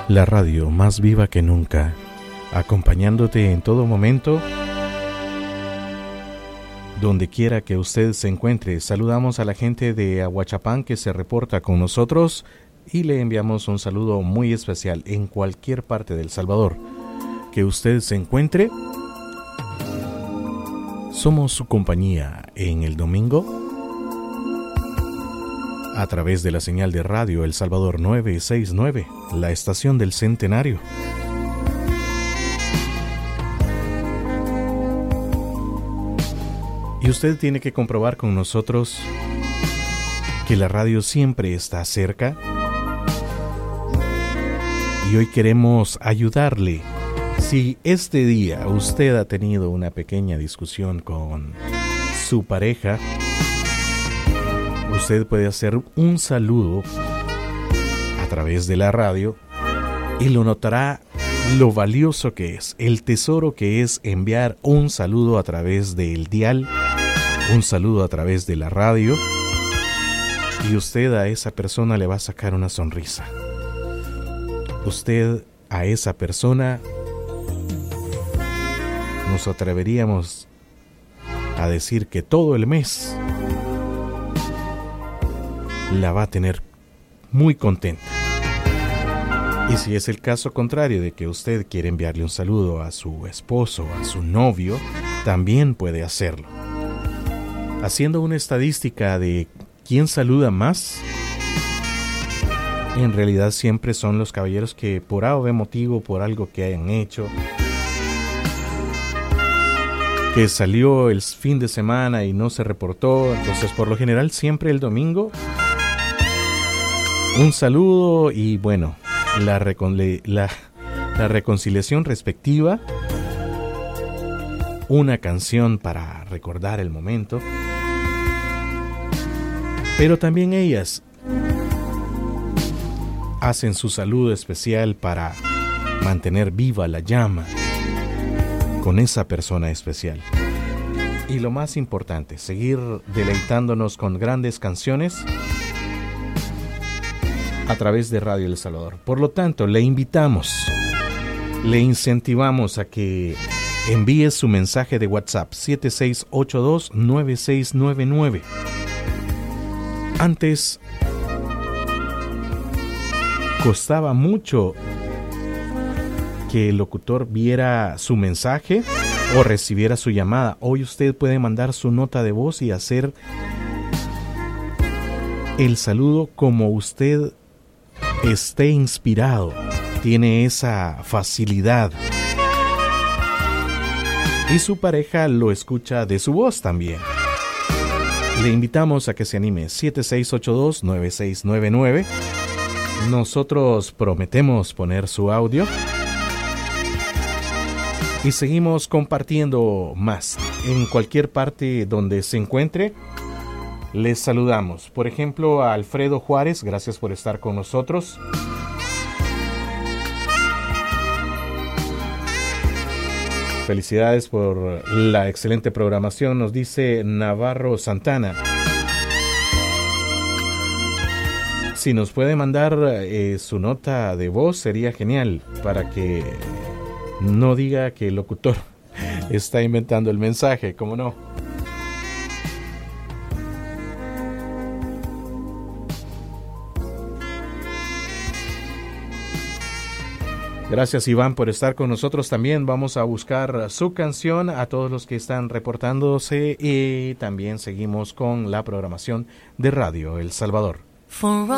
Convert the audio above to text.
la radio más viva que nunca, acompañándote en todo momento, donde quiera que usted se encuentre. Saludamos a la gente de Ahuachapán que se reporta con nosotros y le enviamos un saludo muy especial en cualquier parte de El Salvador que usted se encuentre. Somos su compañía en el domingo a través de la señal de radio El Salvador 969, la estación del Centenario. Y usted tiene que comprobar con nosotros que la radio siempre está cerca. Y hoy queremos ayudarle. Si este día usted ha tenido una pequeña discusión con su pareja, usted puede hacer un saludo a través de la radio y lo notará lo valioso que es, el tesoro que es enviar un saludo a través del dial, un saludo a través de la radio, y usted a esa persona le va a sacar una sonrisa. Usted a esa persona, nos atreveríamos a decir que todo el mes la va a tener muy contenta. Y si es el caso contrario de que usted quiere enviarle un saludo a su esposo, a su novio, también puede hacerlo. Haciendo una estadística de quién saluda más, en realidad siempre son los caballeros que por A o B motivo, por algo que hayan hecho, que salió el fin de semana y no se reportó, entonces por lo general siempre el domingo un saludo y bueno, la reconciliación respectiva, una canción para recordar el momento, pero también ellas hacen su saludo especial para mantener viva la llama con esa persona especial. Y lo más importante, seguir deleitándonos con grandes canciones a través de Radio El Salvador. Por lo tanto, le invitamos, le incentivamos a que envíe su mensaje de WhatsApp 7682-9699. Antes costaba mucho que el locutor viera su mensaje o recibiera su llamada. Hoy usted puede mandar su nota de voz y hacer el saludo como usted esté inspirado. Tiene esa facilidad. Y su pareja lo escucha de su voz también. Le invitamos a que se anime. 7682-9699. Nosotros prometemos poner su audio. Y seguimos compartiendo más. En cualquier parte donde se encuentre, les saludamos. Por ejemplo, a Alfredo Juárez, gracias por estar con nosotros. Felicidades por la excelente programación, nos dice Navarro Santana. Si nos puede mandar su nota de voz, sería genial, para que no diga que el locutor está inventando el mensaje, ¿cómo no? Gracias, Iván, por estar con nosotros también. Vamos a buscar su canción a todos los que están reportándose y también seguimos con la programación de Radio El Salvador.